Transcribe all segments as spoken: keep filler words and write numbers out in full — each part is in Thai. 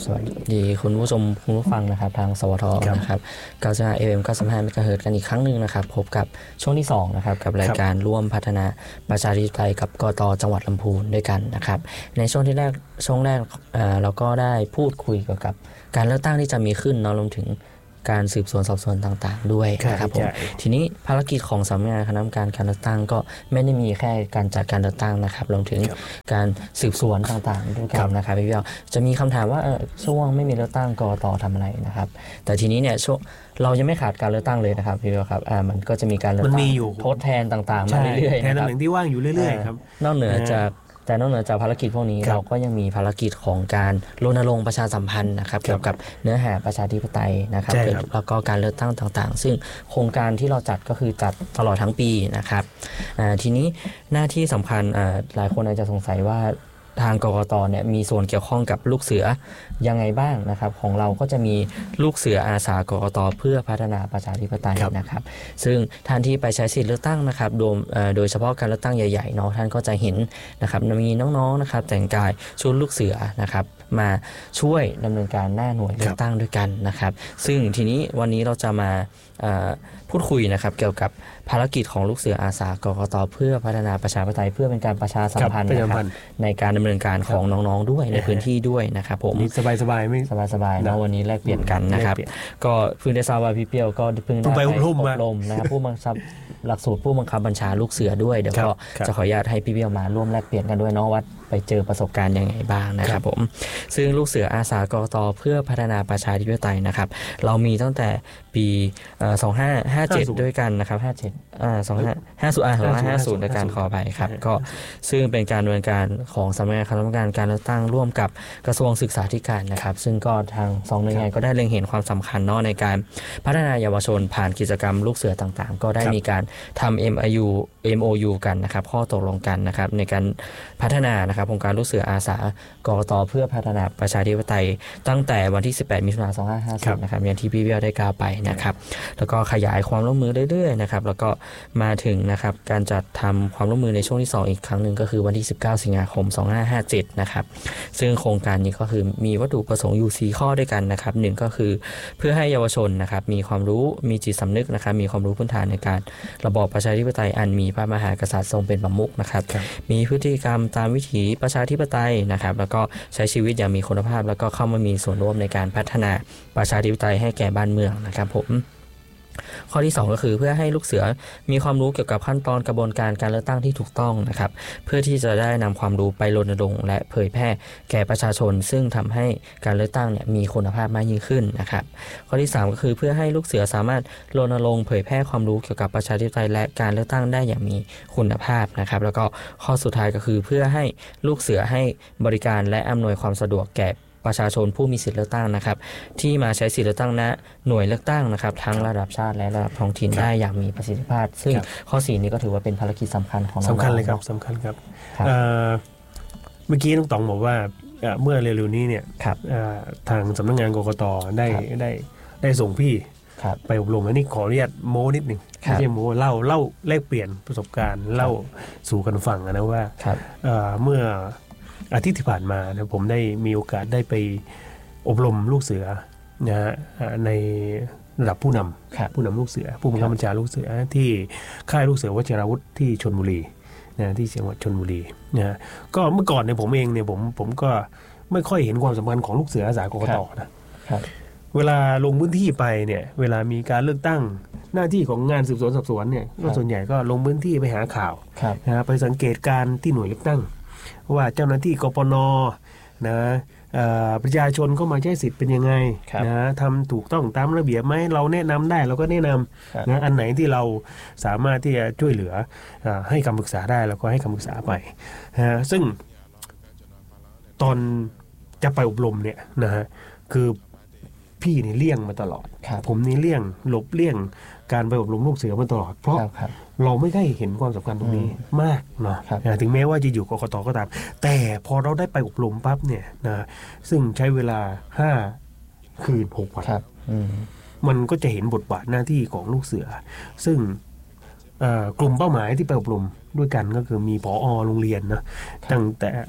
สวัสดีคุณผู้ชมคุณผู้ฟังนะครับทางสวทนะครับเก้าสิบห้า เอ เอ็ม เก้าสิบห้า เมกะเฮิรตซ์กันอีกครั้งหนึ่งนะครับพบกับช่วงที่สองนะครับกับรายการร่วมพัฒนาประชาธิปไตยกับกต.จังหวัดลำพูนด้วยกันนะครับในช่วงที่แรกช่วงแรกเราก็ได้พูดคุยเกี่ยวกับการเลือกตั้งที่จะมีขึ้นเนาะรวมถึงการสืบสวนสอบสวนต่างๆด้วยนะครับผมทีนี้ภารกิจของสำนักงานคณะกรรมการการเลือกตั้งก็ไม่ได้มีแค่การจัดการเลือกตั้งนะครับรวมถึงการสืบสวนต่างๆด้วยกันนะครับพี่เบี้ยวจะมีคำถามว่าช่วงไม่มีเลือกตั้งกต.ทำอะไรนะครับแต่ทีนี้เนี่ยช่วงเรายังไม่ขาดการเลือกตั้งเลยนะครับพี่เบี้ยวครับอ่ามันก็จะมีการเลือกตั้งทดแทนต่างๆมาเรื่อยๆแทนตำแหน่งที่ว่างอยู่เรื่อยๆครับนอกเหนือจากแต่นอกเหนือจากภารกิจพวกนี้เราก็ยังมีภารกิจของการรณรงค์ประชาสัมพันธ์นะครับเกี่ยวกับเนื้อหาประชาธิปไตยนะครับแล้วก็การเลือกตั้งต่างๆซึ่งโครงการที่เราจัดก็คือจัดตลอดทั้งปีนะครับทีนี้หน้าที่สำคัญหลายคนอาจจะสงสัยว่าทางกกต.เนี่ยมีส่วนเกี่ยวข้องกับลูกเสือยังไงบ้างนะครับของเราก็จะมีลูกเสืออาสากกต.เพื่อพัฒนาประชาธิปไตยนะครับซึ่งท่านที่ไปใช้สิทธิเลือกตั้งนะครับโดยโดยเฉพาะการเลือกตั้งใหญ่ๆเนาะท่านก็จะเห็นนะครับมีน้องๆนะครับแต่งกายชุดลูกเสือนะครับมาช่วยดำเนินการหน้าหน่วยเลือกตั้งด้วยกันนะครับซึ่งทีนี้วันนี้เราจะมาพูดคุยนะครับเกี่ยวกับภารกิจของลูกเสืออาสากกต.เพื่อพัฒนาประชาธิปไตยเพื่อเป็นการประชาสัมพันธ์นะครับในการดำเนินการของน้องๆด้วยในพื้นที่ด้วยนะครับผมสบายๆไม่สบายๆเนาะวันนี้แลกเปลี่ยนกันนะครับก็เพิ่งได้ทราบว่าพี่เปียวก็เพิ่งได้ไปอบรมนะครับผู้บังคับหลักสูตรผู้บังคับบัญชาลูกเสือด้วยเดี๋ยวก็จะขออนุญาตให้พี่เปียวมาร่วมแลกเปลี่ยนกันด้วยเนาะว่าไปเจอประสบการณ์ยังไงบ้างนะครับผมซึ่งลูกเสืออาสากกต.เพื่อพัฒนาประชาธิปไตยนะครับเรามีตั้งแต่ปีสองพันห้าร้อยห้าสิบเจ็ดด้วยกันนะครับห้าสิบเจ็ดอ่าสองพันห้าร้อยห้าสิบอ่าสองพันห้าร้อยห้าสิบในการขอไปครับก็ซึ่งเป็นการดำเนินการของสำนักงานคณะกรรมการการเลือกตั้งร่วมกับกระทรวงศึกษาธิการนะครับซึ่งก็ทางสองหน่วยงานก็ได้เล็งเห็นความสำคัญเนาะในการพัฒนาเยาวชนผ่านกิจกรรมลูกเสือต่างๆก็ได้มีการทำ เอ็ม ไอ ยู เอ็ม โอ ยู กันนะครับข้อตกลงกันนะครับในการพัฒนานะครับโครงการลูกเสืออาสากกต.เพื่อพัฒนาประชาธิปไตยตั้งแต่วันที่สิบแปดมิถุนายนสองพันห้าร้อยห้าสิบนะครับอย่างที่พี่เบี้ยได้กล่าวไปนะครับแล้วก็ขยายความร่วมมือเรื่อยๆนะครับแล้วก็มาถึงนะครับการจัดทำความร่วมมือในช่วงที่สองอีกครั้งหนึ่งก็คือวันที่สิบเก้าสิงหาคมสองพันห้าร้อยห้าสิบเจ็ดนะครับซึ่งโครงการนี้ก็คือมีวัตถุประสงค์อยู่สี่ข้อด้วยกันนะครับหนึ่งก็คือเพื่อให้เยาวชนนะครับมีความรู้มีจิตสำนึกนะครับมีความรู้พื้นฐานในการระบอบประชาธิปไตยอันมีพระมหากษัตริย์ทรงเป็นประมุขนะครับมีพฤติกรรมตามวิถีประชาธิปไตยนะครับแล้วก็ใช้ชีวิตอย่างมีคุณภาพแล้วก็เข้ามามีส่วนร่วมในการพัฒนาประชาธิปไตยให้แก่บ้านเมืองนะครับผมข้อที่สองก็คือเพื่อให้ลูกเสือมีความรู้เกี่ยวกับขั้นตอนกระบวนการการเลือกตั้งที่ถูกต้องนะครับเพื่อที่จะได้นำความรู้ไปรณรงค์และเผยแพร่แก่ประชาชนซึ่งทำให้การเลือกตั้งเนี่ยมีคุณภาพมากยิ่งขึ้นนะครับข้อที่สามก็คือเพื่อให้ลูกเสือสามารถรณรงค์เผยแพร่ความรู้เกี่ยวกับประชาธิปไตยและการเลือกตั้งได้อย่างมีคุณภาพนะครับแล้วก็ข้อสุดท้ายก็คือเพื่อให้ลูกเสือให้บริการและอำนวยความสะดวกแก่ประชาชนผู้มีสิทธิเลือกตั้งนะครับที่มาใช้สิทธิเลือกตั้งณหน่วยเลือกตั้งนะครับทั้งระดับชาติและระดับท้องถิ่นได้อย่างมีประสิทธิภาพซึ่งข้อสี่นี้ก็ถือว่าเป็นภารกิจสำคัญของเราสำคัญเลยครับสำคัญครับเมื่อกี้น้องต๋องบอกว่าเมื่อเร็วๆนี้เนี่ยทางสำนักงานกกต.ได้ได้ได้ส่งพี่ไปอบรมอันนี้ขออนุญาตโม้นิดหนึ่งไม่ใช่โม้เล่าเล่าแลกเปลี่ยนประสบการณ์เล่าสู่กันฟังนะว่าเมื่ออาทิตย์ที่ผ่านมานะผมได้มีโอกาสได้ไปอบรมลูกเสือนะฮะในระดับผู้นำผู้นำลูกเสือผู้บังคับบัญชาลูกเสือที่ค่ายลูกเสือวชิราวุธที่ชลบุรีนะที่จังหวัดชลบุรีนะก็เมื่อก่อนเนี่ยผมเองเนี่ยผมผมก็ไม่ค่อยเห็นความสำคัญของลูกเสืออาสากกต.นะเวลาลงพื้นที่ไปเนี่ยเวลามีการเลือกตั้งหน้าที่ของงานสืบสวนสอบสวนเนี่ยก็ส่วนใหญ่ก็ลงพื้นที่ไปหาข่าวนะไปสังเกตการที่หน่วยเลือกตั้งว่าเจ้าหน้าที่กปน.นะประชาชนเข้ามาใช้สิทธิ์เป็นยังไงนะทำถูกต้องตามระเบียบไหมเราแนะนำได้เราก็แนะนำนะอันไหนที่เราสามารถที่จะช่วยเหลือให้คำปรึกษาได้เราก็ให้คำปรึกษาไปนะซึ่งตอนจะไปอบรมเนี่ยนะฮะคือพี่นี่เลี่ยงมาตลอดผมนี่เลี่ยงหลบเลี่ยงการไปอบรมลูกเสือมาตลอดเพราะเราไม่ได้เห็นความสำคัญตรงนี้มากเนาะถึงแม้ว่าจะอยู่กกต.ก็ตามแต่พอเราได้ไปอบรมปั๊บเนี่ยนะซึ่งใช้เวลาห้าคืนหกวันมันก็จะเห็นบทบาทหน้าที่ของลูกเสือซึ่งกลุ่มเป้าหมายที่ไปอบรมด้วยกันก็คือมีผอ.โรงเรียนนะตั้งแต่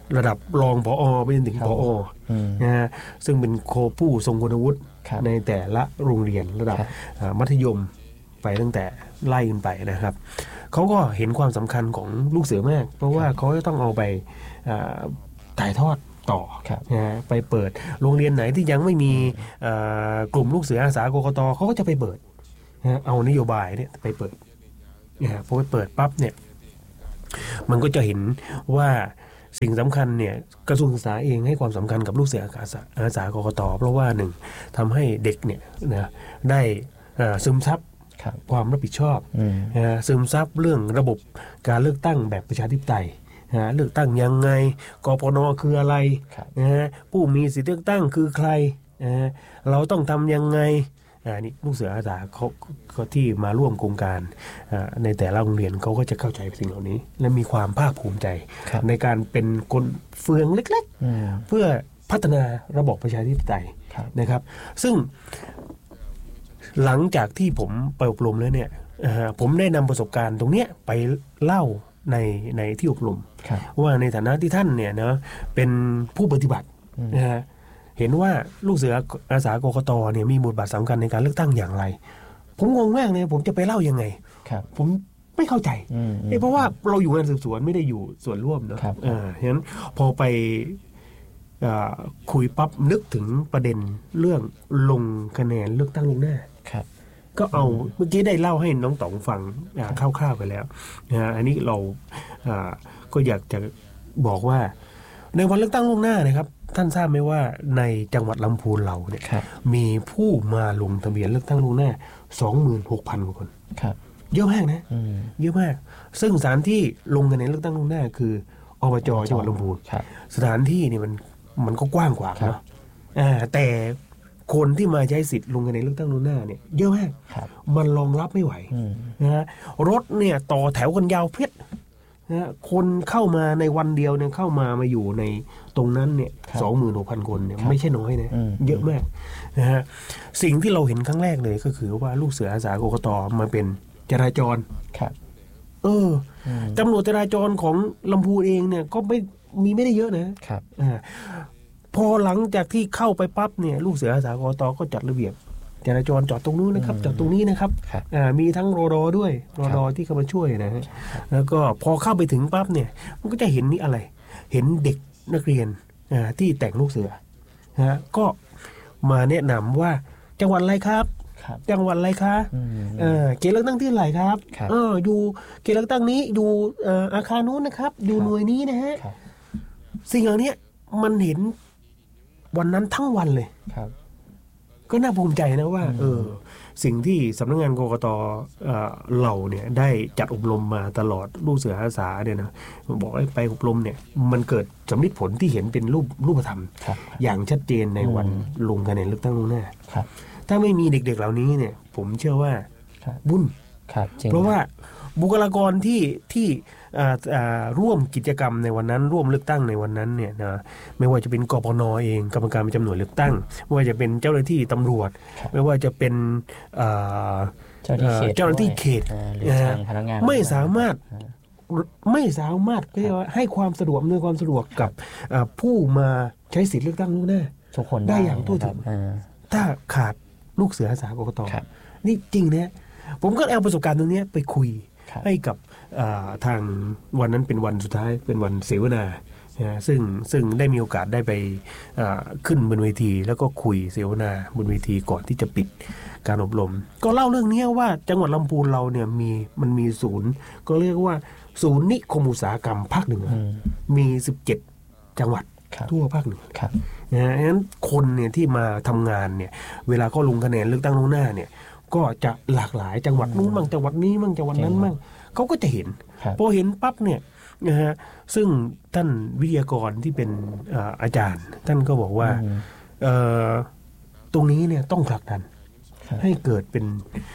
ระดับรองผอ.ไปจนถึงผอ.นะฮะซึ่งเป็นโคผู้ทรงคุณวุฒิในแต่ละโรงเรียนระดับมัธยมไปตั้งแต่ไล่กันไปนะครับเขาก็เห็นความสำคัญของลูกเสือมากเพราะว่าเขาจะต้องเอาไปถ่ายทอดต่อนะไปเปิดโรงเรียนไหนที่ยังไม่มีกลุ่มลูกเสืออาสากกต.เขาก็จะไปเปิดนะเอานโยบายเนี่ยไปเปิดนะพอไปเปิดปั๊บเนี่ยมันก็จะเห็นว่าสิ่งสำคัญเนี่ยกระทรวงศึกษาเองให้ความสำคัญกับลูกเสืออาสาอาสากกต.เพราะว่าหนึ่งทำให้เด็กเนี่ยนะได้ซึมซับความรับผิดชอบนะซึมซับเรื่องระบบการเลือกตั้งแบบประชาธิปไตยนะเลือกตั้งยังไงกปน.คืออะไรนะผู้มีสิทธิเลือกตั้งคือใครนะเราต้องทำยังไงนี่ลูกเสืออาสาเขาเขาที่มาร่วมโครงการในแต่ละโรงเรียนเขาก็จะเข้าใจสิ่งเหล่านี้และมีความภาคภูมิใจในการเป็นคนเฟืองเล็กๆเพื่อพัฒนาระบบประชาธิปไตยนะครับซึ่งหลังจากที่ผมไปอบรมแล้วเนี่ยผมได้นำประสบการณ์ตรงเนี้ยไปเล่าในในที่อบรมว่าในฐานะที่ท่านเนี่ยนะเป็นผู้ปฏิบัตินะฮะเห็นว่าลูกเสืออาสากกต.เนี่ยมีบทบาทสำคัญในการเลือกตั้งอย่างไรผมงงมากเลยผมจะไปเล่ายังไงผมไม่เข้าใจเพราะว่าเราอยู่งานสืบสวนไม่ได้อยู่ส่วนร่วมเนาะอ่าฉะนั้นพอไปคุยปั๊บนึกถึงประเด็นเรื่องลงคะแนนเลือกตั้งล่วงหน้าก็เอาเมื่อกี้ได้เล่าให้น้องต๋องฟังคร่าวๆไปแล้วนะอันนี้เราก็อยากจะบอกว่าในวันเลือกตั้งล่วงหน้านะครับท่านทราบไหมว่าในจังหวัดลำพูนเราเนี่ยมีผู้มาลงทะเบียนเลือกตั้งล่วงหน้า สองหมื่นหกพัน กว่าคนเยอะมากนะเยอะมากซึ่งสถานที่ลงคะแนนเลือกตั้งล่วงหน้าคืออบจ.จังหวัดลำพูนสถานที่นี่มันมันก็กว้างกว่าเนาะแต่คนที่มาใช้สิทธิ์ลงคะแนนเลือกตั้งล่วงหน้าเนี่ยเยอะมากมันรองรับไม่ไหวนะฮะรถเนี่ยต่อแถวกันยาวเพียดนะคนเข้ามาในวันเดียวเนี่ยเข้ามามาอยู่ในตรงนั้นเนี่ยสองหมื่นหกพันคนเนี่ยไม่ใช่น้อยนะเยอะมากนะฮะสิ่งที่เราเห็นครั้งแรกเลยก็คือว่าลูกเสืออาสากกต.มาเป็นจราจรเออตำรวจจราจรของลำพูนเองเนี่ยก็ไม่มีไม่ได้เยอะนะครับอ่าพอหลังจากที่เข้าไปปั๊บเนี่ยลูกเสืออาสากกต.ก็จัดระเบียบจราจรจอดตรงนู้นนะครับจอดตรงนี้นะครับอ่ามีทั้งรอๆด้วยรอๆที่เข้ามาช่วยนะฮะแล้วก็พอเข้าไปถึงปั๊บเนี่ยมันก็จะเห็นนี่อะไรเห็นเด็กนักเรียนอ่าที่แต่งลูกเสือนะฮะก็มาแนะนำว่าจังหวัดอะไรครับจังหวัดอะไรคะเออเขตเลือกตั้งที่ไหนครับเอออยู่เขตเลือกตั้งนี้อยู่อาคารนู้นนะครับอยู่หน่วยนี้นะฮะสิ่งเหล่านี้มันเห็นวันนั้นทั้งวันเลยก็น่าภูมิใจนะว่าเออสิ่งที่สำนักงานกกต.เราเนี่ยได้จัดอบรมมาตลอดลูกเสืออาสาเนี่ยนะบอกให้ไปอบรมเนี่ยมันเกิดสำลิดผลที่เห็นเป็นรูปรูปธรรมอย่างชัดเจนในวันลงคะแนนเลือกตั้งล่วงหน้าถ้าไม่มีเด็กๆเหล่านี้เนี่ยผมเชื่อว่าบุญเพราะว่าบุคลากรที่ที่ร่วมกิจกรรมในวันนั้นร่วมเลือกตั้งในวันนั้นเนี่ยนะไม่ว่าจะเป็นกปน.เองกรรมการประจำหน่วยเลือกตั้งไม่ว่าจะเป็นเจ้าหน้าที่ตำรวจไม่ว่าจะเป็นเจ้าหน้าที่เขตไม่สามารถไม่สามารถให้ความสะดวกอำนวยความสะดวกกับผู้มาใช้สิทธิเลือกตั้งล่วงหน้าได้อย่างทั่วถึงถ้าขาดลูกเสืออาสากกต.นี่จริงนะผมก็เอาประสบการณ์ตรงนี้ไปคุยให้กับทางวันนั้นเป็นวันสุดท้ายเป็นวันเสวนาซึ่งซึ่งได้มีโอกาสได้ไปขึ้นบนเวทีแล้วก็คุยเสวนาบนเวทีก่อนที่จะปิดการอบรมก็เล่าเรื่องนี้ว่าจังหวัดลำพูนเราเนี่ยมีมันมีศูนย์ก็เรียกว่าศูนย์นิคมอุตสาหกรรมภาคเหนือมีสิบเจ็ดจังหวัดทั่วภาคเหนือนะฉะนั้นคนเนี่ยที่มาทำงานเนี่ยเวลาก็ลงคะแนนเลือกตั้งล่วงหน้าเนี่ยก็จะหลากหลายจังหวัดนู้นมั่งจังหวัดนี้มั่งจังหวัดนั้นมั่งเขาก็จะเห็นพอเห็นปั๊บเนี่ยนะฮะซึ่งท่านวิทยากรที่เป็นอาจารย์ท่านก็บอกว่าตรงนี้เนี่ยต้องผลักดันให้เกิดเป็น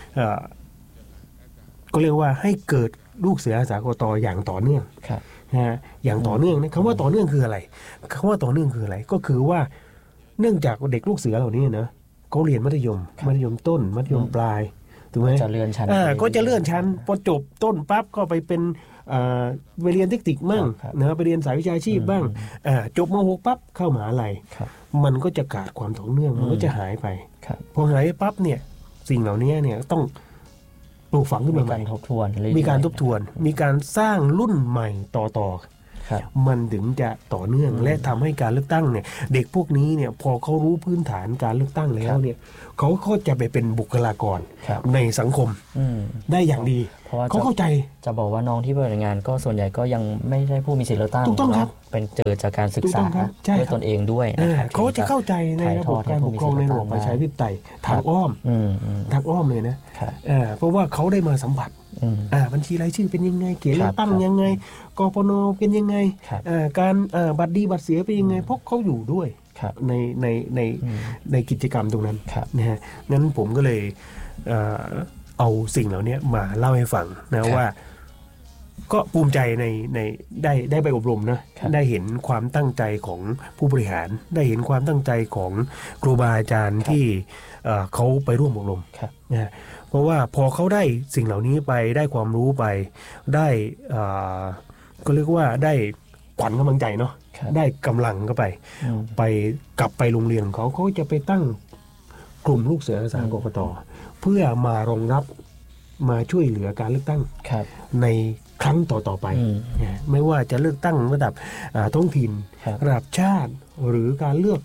ก็เรียกว่าให้เกิดลูกเสืออาสากกต.อย่างต่อเนื่องนะฮะอย่างต่อเนื่องนะคำว่าต่อเนื่องคืออะไรคำว่าต่อเนื่องคืออะไรก็คือว่าเนื่องจากเด็กลูกเสือเหล่านี้นะเขาเรียนมัธยมมัธยมต้นมัธยมปลายถูกไหมจะเลื่อนชั้นก็จะเลื่อนชั้นพอจบต้นปั๊บก็ไปเป็นไปเรียนเทคนิคบ้างนะไปเรียนสายวิชาชีพบ้างจบม หกปั๊บเข้ามหาลัยมันก็จะขาดความต่อเนื่องมันก็จะหายไปพอหายปั๊บเนี่ยสิ่งเหล่านี้เนี่ยต้องปลูกฝังขึ้นมาใหม่มีการทบทวนมีการทบทวนมีการสร้างรุ่นใหม่ต่อๆมันถึงจะต่อเนื่องและทำให้การเลือกตั้งเนี่ยเด็กพวกนี้เนี่ยพอเขารู้พื้นฐานการเลือกตั้งแล้วเนี่ยเขาก็จะไปเป็นบุคลากรในสังคมได้อย่างดีเขาเข้าใจจะบอกว่าน้องที่ไปงานก็ส่วนใหญ่ก็ยังไม่ใช่ผู้มีสิทธิเลือกตั้งถูกต้องครับเป็นเจอจากการศึกษาด้วยตนเองด้วยนะครับเขาจะเข้าใจในระบบการปกครองในระบบประชาธิปไตยทางอ้อมทางอ้อมเลยนะเพราะว่าเขาได้มาสัมผัสบัญชีรายชื่อเป็นยังไงเขียนเลือกตั้งยังไงกปนเป็นยังไงการบัตรดีบัตรเสียเป็นยังไงเพราะเขาอยู่ด้วยในในในในกิจกรรมตรงนั้นนะฮะงั้นผมก็เลยเอาสิ่งเหล่านี้มาเล่าให้ฟังนะว่าก็ภูมิใจในในได้ได้ไปอบรมนะได้เห็นความตั้งใจของผู้บริหารได้เห็นความตั้งใจของครูบาอาจารย์ที่เขาไปร่วมอบรมนะเพราะว่าพอเขาได้สิ่งเหล่านี้ไปได้ความรู้ไปได้ก็เรียกว่าได้ขวัญกำลังใจเนาะได้กำลังก็ไปไปกลับไปโรงเรียนของเขาเขาจะไปตั้งกลุ่มลูกเสืออาสากกต.เพื่อมารองรับมาช่วยเหลือการเลือกตั้งในครั้งต่อๆไปไม่ว่าจะเลือกตั้งระดับท้องถิ่นระดับชาติหรือการเลือก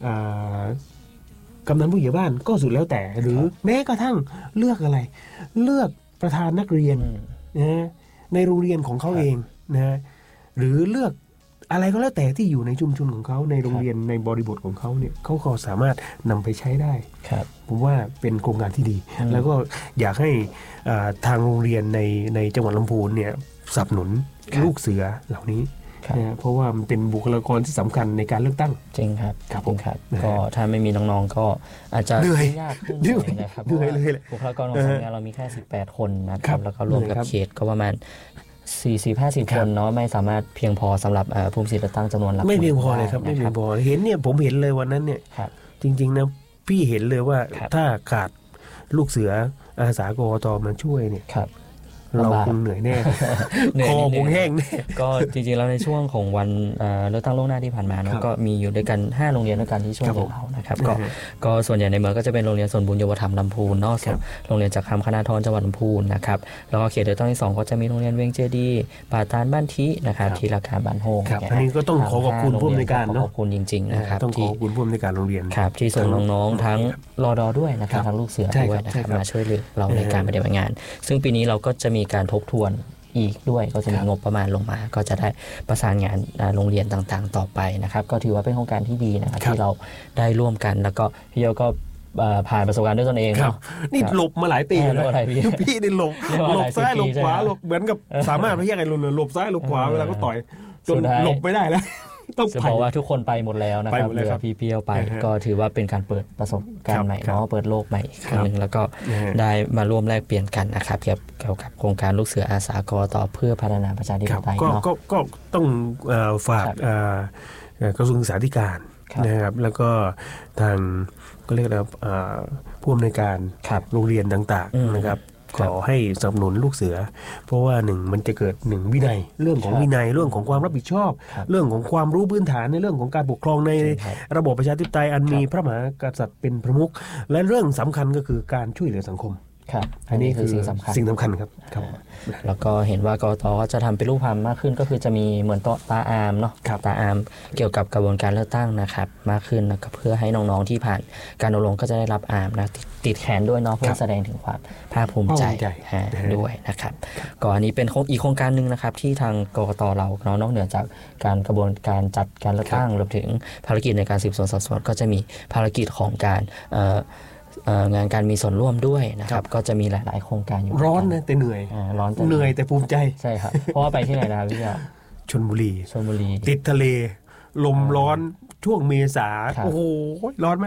กำนันผู้ใหญ่บ้านก็สุดแล้วแต่หรือแม้กระทั่งเลือกอะไรเลือกประธานนักเรียนนะในโรงเรียนของเขาเองนะหรือเลือกอะไรก็แล้วแต่ที่อยู่ในชุมชนของเขาในโรงเรียนในบริบทของเขาเนี่ยเขาก็สามารถนำไปใช้ได้ผมว่าเป็นโครงการที่ดีแล้วก็อยากให้ทางโรงเรียนในในจังหวัดลำพูนเนี่ยสนับสนุนลูกเสือเหล่านี้นะเพราะว่ามันเป็นบุคลากรที่สำคัญในการเลือกตั้งจริงครับครับผมครับก็ถ้าไม่มีน้องๆก็อาจจะยากขึ้นนะครับเพราะว่าบุคลากรของสำนักงานเรามีแค่สิบแปดคนนะครับแล้วก็รวมกับเขตก็ประมาณสี่สิบ ห้าสิบคนเนาะไม่สามารถเพียงพอสำหรับผู้มีสิทธิ์เลือกตั้งจำนวนหลักไม่เพียงพอเลยครับไม่เพียงพอเห็นเนี่ยผมเห็นเลยวันนั้นเนี่ยจริงๆนะพี่เห็นเลยว่าถ้าขาดลูกเสืออาสากกต.มาช่วยเนี่ยเราคงเหนื่อยแน่คอคงแห้งแน่ก็จริงๆแล้วในช่วงของวันเลือกตั้งล่วงหน้าที่ผ่านมาเนาะก็มีอยู่ด้วยกันห้าโรงเรียนด้วยกันที่ช่วยเรานะครับก็ก็ส่วนใหญ่ในเมืองก็จะเป็นโรงเรียนสวนบุญเยาวธรรมลำพูนเนาะโรงเรียนจากคำคณาธรจังหวัดลำพูนนะครับแล้วก็เขตเลือกตั้งที่สองก็จะมีโรงเรียนเวียงเจดีป่าตาลบ้านทินะครับที่ราคาบ้านโฮงอันนี้ก็ต้องขอขอบคุณผู้อำนวยการเนาะขอบคุณจริงๆนะครับต้องขอบคุณผู้อำนวยการโรงเรียนครับที่ส่งน้องๆทั้งรอดอด้วยนะครับทั้งลูกเสือด้วยนะครับมาช่วยเหลือเราในการปฏิบัติงานซึ่งปีนี้เราก็จะมีการทบทวนอีกด้วยก็จะมีงบประมาณลงมาก็จะได้ประสานงานโรงเรียนต่างๆต่อไปนะครับก็ถือว่าเป็นโครงการที่ดีนะครับที่เราได้ร่วมกันแล้วก็พี่โยก็ผ่านประสบการณ์ด้วยตนเองครับนี่หลบมาหลายปีแล้วพี่นี่หลบหลบซ้ายหลบขวาหลบเหมือนกับสามารถไม่แยกกันเลยหลบซ้ายหลบขวาเวลาก็ต่อยจนหลบไม่ได้แล้วต้องจะบอกว่าทุกคนไปหมดแล้วนะครับเหลือพี่เปียวไปก็ถือว่าเป็นการเปิดประสบการณ์ใหม่เนาะเปิดโลกใหม่อีกครั้งนึงแล้วก็ได้มาร่วมแลกเปลี่ยนกันนะครับเกี่ยวกับโครงการลูกเสืออาสากต.เพื่อพัฒนาประชาธิปไตยเนาะก็ต้องฝากกระทรวงศึกษาธิการนะครับแล้วก็ทางก็เรียกว่าผู้อำนวยการโรงเรียนต่างๆนะครับขอให้สนับสนุนลูกเสือเพราะว่าหนึ่งมันจะเกิดหนึ่งวินัยเรื่องของวินัยเรื่องของความรับผิดชอบเรื่องของความรู้พื้นฐานในเรื่องของการปกครองในระบบประชาธิปไตยอันมีพระมหากษัตริย์เป็นประมุขและเรื่องสำคัญก็คือการช่วยเหลือสังคมครับอันนี้คือสิ่งสำคัญสิ่งสำคัญครับครับแล้วก็เห็นว่ากกต.ก็จะทำเป็นรูปธรรมมากขึ้นก็คือจะมีเหมือนตาอามเนาะตาอามเกี่ยวกับกระบวนการเลือกตั้งนะครับมากขึ้นนะครับเพื่อให้น้องๆที่ผ่านการอบรมก็จะได้รับอามนะติดแขนด้วยเนาะเพื่อแสดงถึงความภาคภูมิใจด้วยนะครับก็อันนี้เป็นอีกโครงการนึงนะครับที่ทางกกต.เราเนาะนอกเหนือจากการกระบวนการจัดการเลือกตั้งรวมถึงภารกิจในการสืบสวนสอบสวนก็จะมีภารกิจของการงานการมีส่วนร่วมด้วยนะครับก็จะมีหลายๆโครงการอยู่ร้อนนะแต่เหนื่อยร้อนแต่เหนื่อยแต่ภูมิใจใช่ครับเพราะว่าไปที่ไหนนะครับพี่ยาชลบุรีชลบุรีติดทะเลลมร้อนช่วงเมษาโอ้โหร้อนมาก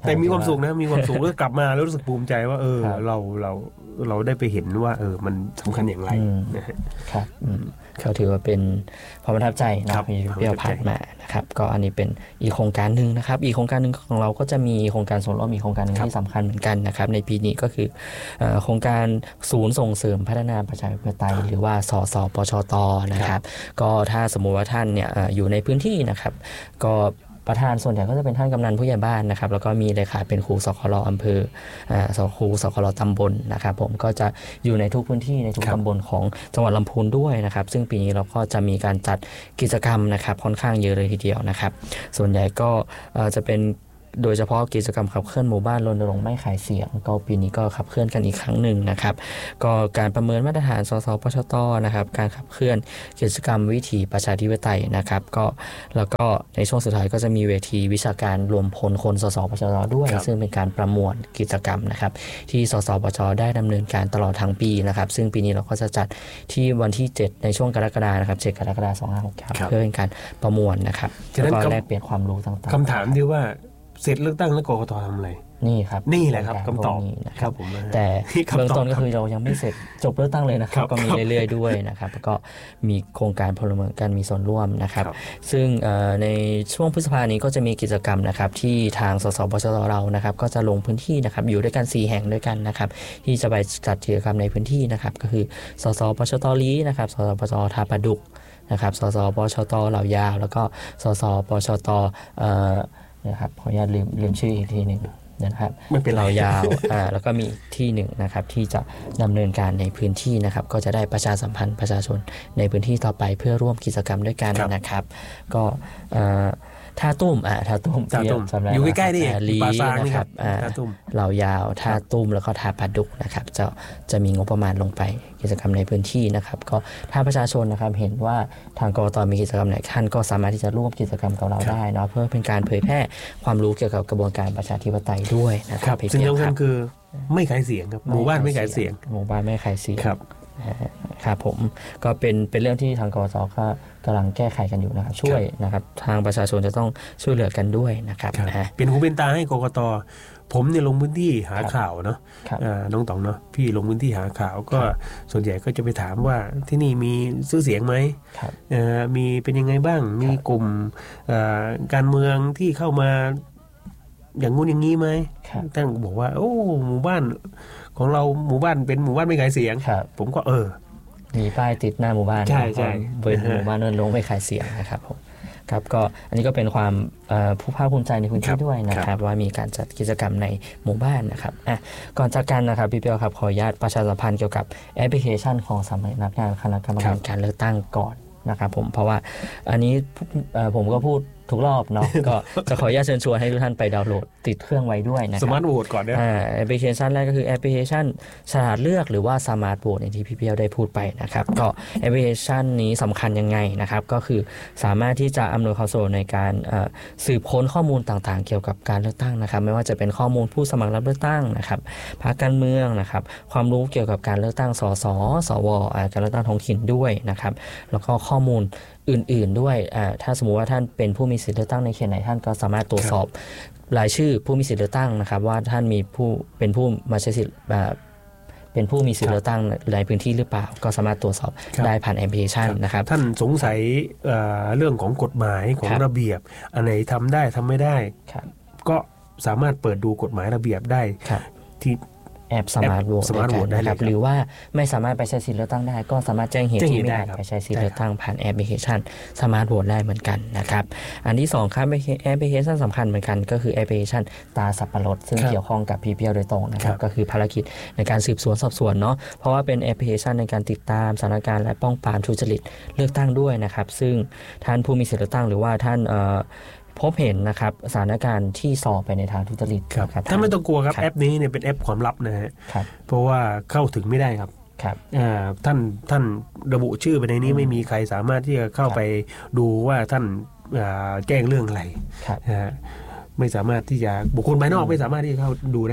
แต่มีความสุขนะมีความสุขแล้วกลับมาแล้วรู้สึกภูมิใจว่าเออเราเราเราได้ไปเห็นว่าเออมันสำคัญอย่างไรครับเขาถือว่าเป็นความประทับใจนะพี่เปี้ยวผ่านมานะครับก็อันนี้เป็นอีกโครงการหนึ่งนะครับอีกโครงการหนึ่งของเราก็จะมีโครงการส่วนร่วมอีกโครงการหนึ่งที่สำคัญเหมือนกันนะครับในปีนี้ก็คือโครงการศูนย์ส่งเสริมพัฒนาประชาธิปไตยหรือว่าสสปชตนะครับก็ถ้าสมมุติว่าท่านเนี่ยอยู่ในพื้นที่นะครับก็ประธานส่วนใหญ่ก็จะเป็นท่านกำนันผู้ใหญ่บ้านนะครับแล้วก็มีเลขาเป็นครูสคลอำเภอสครูสคลตำบลนะครับผมก็จะอยู่ในทุกพื้นที่ในทุกตำบลของจังหวัดลำพูนด้วยนะครับซึ่งปีนี้เราก็จะมีการจัดกิจกรรมนะครับค่อนข้างเยอะเลยทีเดียวนะครับส่วนใหญ่ก็จะเป็นโดยเฉพาะกิจกรรมขับเคลื่อนหมู่บ้านรณรงค์ไม่ขายเสียงก็ปีนี้ก็ขับเคลื่อนกันอีกครั้งหนึ่งนะครับก็การประเมินมาตรฐานสสปชตนะครับการขับเคลื่อนกิจกรรมวิถีประชาธิปไตยนะครับก็แล้วก็ในช่วงสุดท้ายก็จะมีเวทีวิชาการรวมพลคนสสปชตด้วยซึ่งเป็นการประมวลกิจกรรมนะครับที่สสปชได้ดำเนินการตลอดทั้งปีนะครับซึ่งปีนี้เราก็จะจัดที่วันที่เจ็ดในช่วงกรกฎาคมนะครับเจ็ดกรกฎาคมสองพันห้าร้อยหกสิบเพื่อเป็นการประมวลนะครับแล้วก็แลกเปลี่ยนความรู้ต่างๆคำถามที่ว่าเสร็จเลือกตั้งแล้วกกต.ทำอะไรนี่ครับนี่แหละครับคำตอบครับผมแต่เบื้องต้นก็คือเรายังไม่เสร็จจบเลือกตั้งเลยนะครับก็มีเรื่อยๆด้วยนะครับแล้วก็มีโครงการพลเมืองการมีส่วนร่วมนะครับซึ่งในช่วงพฤษภาคมนี้ก็จะมีกิจกรรมนะครับที่ทางสสปชตเรานะครับก็จะลงพื้นที่นะครับอยู่ด้วยกันสี่แห่งด้วยกันนะครับที่จะไปจัดกิจกรรมในพื้นที่นะครับก็คือสสปชตลีนะครับสสปชทาปะดุกนะครับสสปชตเหล่ายาวแล้วก็สสปชตนะครับขออนุญาตลืมลืมชื่ออีกทีหนึ่งนะครับไม่เป็นเรายาวอ่าแล้วก็มีที่หนึ่งนะครับที่จะดำเนินการในพื้นที่นะครับก็จะได้ประชาสัมพันธ์ประชาชนในพื้นที่ต่อไปเพื่อร่วมกิจกรรมด้วยกันนะครับก็ท่าตุ้มอ่าท่าตุ้มอยู่ใกล้ๆนี่ลีนะครับเหล่ายาวท่าตุ้มแล้วก็ท่าปะดุกนะครับจะจะมีงบประมาณลงไปกิจกรรมในพื้นที่นะครับก็ถ้าประชาชนนะครับเห็นว่าทางกกต.มีกิจกรรมไหนท่านก็สามารถที่จะร่วมกิจกรรมกับเราได้เนาะเพื่อเป็นการเผยแพร่ความรู้เกี่ยวกับกระบวนการประชาธิปไตยด้วยนะครับสิ่งสำคัญคือไม่ขายเสียงครับหมู่บ้านไม่ขายเสียงหมู่บ้านไม่ขายเสียงครับครับผมก็เป็นเป็นเรื่องที่ทางกสก็กำลังแก้ไขกันอยู่นะครับช่วยนะครับทางประชาชนจะต้องช่วยเหลือกันด้วยนะครับเป็นหูเป็นตาให้กกต.ผมเนี่ยลงพื้นที่หาข่าวเนาะน้องต๋องเนาะพี่ลงพื้นที่หาข่าวก็ส่วนใหญ่ก็จะไปถามว่าที่นี่มีซื้อเสียงไหมมีเป็นยังไงบ้างมีกลุ่มการเมืองที่เข้ามาอย่างงู้นอย่างนี้ไหมท่านบอกว่าโอ้หมู่บ้านของเราหมู่บ้านเป็นหมู่บ้านไม่ขายเสียงผมก็เออมีป้ายติดหน้าหมู่บ้านใช่ใช่เป็นหมู่บ้านนนลงไม่ขายเสียงนะครับผมครับก็อันนี้ก็เป็นความผู้ภาคภูมิใจในพื้นที่ด้วยนะครับว่ามีการจัดกิจกรรมในหมู่บ้านนะครับอ่ะก่อนจากกันนะครับพี่เปียวครับขออนุญาตประชาสัมพันธ์เกี่ยวกับแอปพลิเคชันของสำนักงานคณะกรรมการการเลือกตั้งก่อนนะครับผมเพราะว่าอันนี้ผมก็พูดทุกรอบเนาะก็จะขออนุญาตเชิญชวนให้ทุกท่านไปดาวน์โหลดติดเครื่องไว้ด้วยนะครับสมาร์ทโหวตก่อนเนี่ยแอปพลิเคชันแรกก็คือแอปพลิเคชันฉลาดเลือกหรือว่าสมาร์ทโหวตอย่างที่พี่เปียวได้พูดไปนะครับก็แอปพลิเคชันนี้สำคัญยังไงนะครับก็คือสามารถที่จะอำนวยความสะดวกในการสืบค้นข้อมูลต่างๆเกี่ยวกับการเลือกตั้งนะครับไม่ว่าจะเป็นข้อมูลผู้สมัครรับเลือกตั้งนะครับพรรคการเมืองนะครับความรู้เกี่ยวกับการเลือกตั้งสสสวการเลือกตั้งท้องถิ่นด้วยนะครับแล้วก็ข้อมูลอื่นๆด้วยถ้าสมมุติว่าท่านเป็นผู้มีสิทธิเลือกตั้งในเขตไหนท่านก็สามารถตรวจสอบรายชื่อผู้มีสิทธิเลือกตั้งนะครับว่าท่านมีผู้เป็นผู้มาใช้สิทธิ์เป็นผู้มีสิทธิเลือกตั้งในพื้นที่หรือเปล่าก็สามารถตรวจสอบได้ผ่านแอปพลิเคชันนะครับท่านสงสัยเรื่องของกฎหมายของระเบียบอันไหนทำได้ทำไม่ได้ก็สามารถเปิดดูกฎหมายระเบียบได้ที่แอปสมาร์ทโหวตนะครับหรือว่าไม่สามารถไปใช้สิทธิเลือกตั้งได้ก็สามารถแจ้งเหตุที่ไม่ได้ไปใช้สิทธิเลือกตั้งผ่านแอปพลิเคชันสมาร์ทโหวตได้เหมือนกันนะครับอันที่สองครับแอปพลิเคชันสำคัญเหมือนกันก็คือแอปพลิเคชันตาสับปะรดซึ่งเกี่ยวข้องกับพี่เปียวโดยตรงนะครับก็คือภารกิจในการสืบสวนสอบสวนเนาะเพราะว่าเป็นแอปพลิเคชันในการติดตามสถานการณ์และป้องปรามทุจริตเลือกตั้งด้วยนะครับซึ่งท่านผู้มีสิทธิเลือกตั้งหรือว่าท่านพบเห็นนะครับสถานการณ์ที่สอบไปในทางทุจริตครับถ้าไม่ต้องกลัวครับแอปนี้เนี่ยเป็นแอปความลับนะฮะเพราะว่าเข้าถึงไม่ได้ครับครับท่านท่านระบุชื่อไปในนี้ไม่มีใครสามารถที่จะเข้าไปดูว่าท่านแจ้งเรื่องอะไรไม่สามารถที่จะบุคคลภายนอกไม่สามารถที่จะเข้าดูได้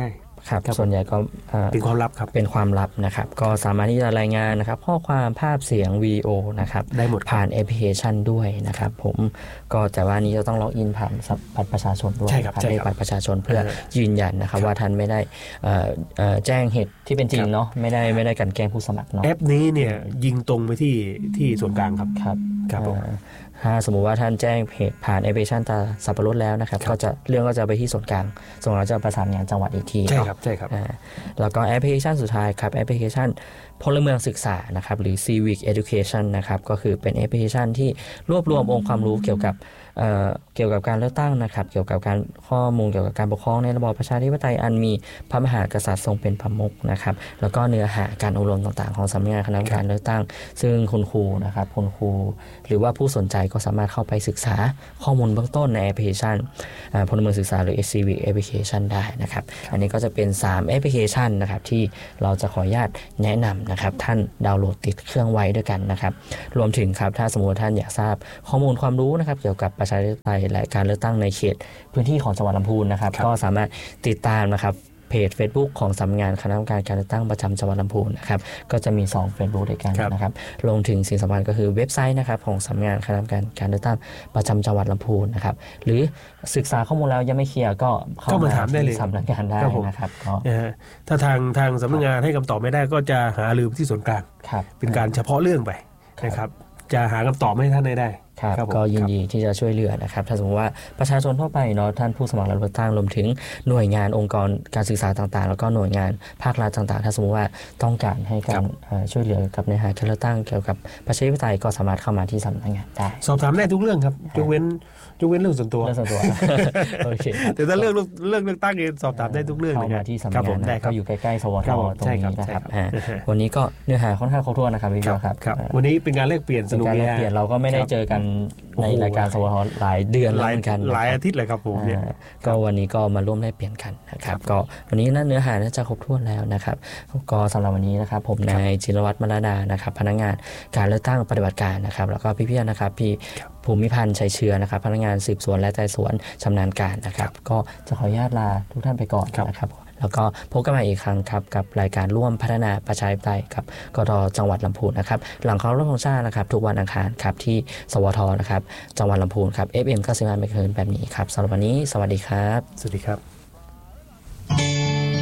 ครับส่วนใหญ่ก็เป็นความลับครับเป็นความลับนะครับก็สามารถที่จะรายงานนะครับข้อความภาพเสียงวีดีโอนะครับได้หมดผ่านแอปพลิเคชันด้วยนะครับผมก็แต่ว่านี้จะต้องล็อกอินผ่านบัตรประชาชนด้วยครับเลขบัตรประชาชนเพื่อยืนยันนะครับว่าท่านไม่ได้แจ้งเหตุที่เป็นจริงเนาะไม่ได้ไม่ได้กันแกล้งผู้สมัครเนาะแอปนี้เนี่ยยิงตรงไปที่ที่ส่วนกลางครับครับครับถ้าสมมุติว่าท่านแจ้งเหตุผ่านแอปพลิเคชันตาสับปะรดแล้วนะครับก็จะเรื่องก็จะไปที่ส่วนกลางส่วนเราจะประสานงานจังหวัดอีกทีใช่ครับใช่ครับแล้วก็แอปพลิเคชันสุดท้ายครับแอปพลิเคชันพลเมืองศึกษานะครับหรือ Civic Education นะครับก็คือเป็นแอปพลิเคชันที่รวบรวมองค์ความรู้เกี่ยวกับเอ่อเกี่ยวกับการเลือกตั้งนะครับเกี่ยวกับการข้อมูลเกี่ยวกับการปกครองในระบอบประชาธิปไตยอันมีพระมหากษัตริย์ทรงเป็นประมุขนะครับแล้วก็เนื้อหาการอบรมต่างๆของสำนักงานคณะกรรมการเลือกตั้งซึ่งคุณครูนะครับคุณครูหรือว่าผู้สนใจก็สามารถเข้าไปศึกษาข้อมูลเบื้องต้นในแอปพลิเคชันพลเมืองศึกษาหรือ Civic Education ได้นะครับอันนี้ก็จะเป็นสามแอปพลิเคชันนะครับที่เราจะขออนุญาตแนะนำนะครับท่านดาวน์โหลดติดเครื่องไว้ด้วยกันนะครับรวมถึงครับถ้าสมมติท่านอยากทราบข้อมูลความรู้นะครับเกี่ยวกับประชาธิปไตยและการเลือกตั้งในเขตพื้นที่ของจังหวัดลำพูนนะครับก็สามารถติดตามนะครับเพจ Facebook ของสำนักงานคณะกรรมการการเลือกตั้งประจำจังหวัดลำพูนนะครับก็จะมีสอง Facebook ด้วยกันนะครับรวมถึงสิ่งสำคัญก็คือเว็บไซต์นะครับของสำนักงานคณะกรรมการการเลือกตั้งประจำจังหวัดลำพูนนะครับหรือศึกษาข้อมูลแล้วยังไม่เคลียร์ก็เข้ามาถามได้เลยสำนักงานได้นะครับก็ถ้าทางทางสำนักงานให้คำตอบไม่ได้ก็จะหาลือที่ส่วนกลางเป็นการเฉพาะเรื่องไปนะครับจะหาคำตอบให้ท่านได้ครับก็ยินดีที่จะช่วยเหลือนะครับถ้าสมมติว่าประชาชนทั่วไปเนาะท่านผู้สมัครรับเลือกตั้งรวมถึงหน่วยงานองค์กรการศึกษาต่างๆแล้วก็หน่วยงานภาครัฐต่างๆถ้าสมมติว่าต้องการให้การช่วยเหลือกับในหาการเลือกตั้งเกี่ยวกับประชาธิปไตยก็สามารถเข้ามาที่สำนักงานได้สอบถามได้ทุกเรื่องครับยกเว้นยกเว้นเรื่องส่วนตัวเรื่องส่วนตัวโอเคแต่ถ้าเรื่องเรื่องเลือกตั้งเองสอบถามได้ทุกเรื่องเข้ามาที่สำนักงานก็อยู่ใกล้ๆสวทตรงนี้นะครับวันนี้ก็เนื้อหาค่อนข้างครบถ้วนนะครับพี่เบลครับวันนี้เป็นการแลกเปลี่ยนสนุกการแลกเปลี่ยนเราก็ไม่ได้เจอกันในรายการสวทหลายเดือนแล้วเหมือนกันหลายอาทิตย์เลยครับผมเนี่ยก็วันนี้ก็มาร่วมแลกเปลี่ยนกันนะครับก็วันนี้เนื้อหาน่าจะครบถ้วนแล้วนะครับก็สำหรับวันนี้นะครับผมนายจิรวัฒน์มรดานะครับพนักงานการเลือกตั้งปฏิบัติการนะครับแล้วก็พี่ๆนะครับพี่ภูมิพันธ์ชัยเชื้อนะครับพนักงานสืบสวนและไต่สวนชำนาญการนะครับก็จะขออนุญาตลาทุกท่านไปก่อนนะครับแล้วก็พบกันใหม่อีกครั้งครับกับรายการร่วมพัฒนาประชาธิปไตยกับกทจังหวัดลำพูนนะครับหลังเคารพธงชาตินะครับทุกวันอังคารครับที่สวทนะครับจังหวัดลำพูนครับ เอฟ เอ็ม เก้าสิบห้า เมกะเฮิรตซ์แบบนี้ครับสำหรับวันนี้สวัสดีครับสวัสดีครับ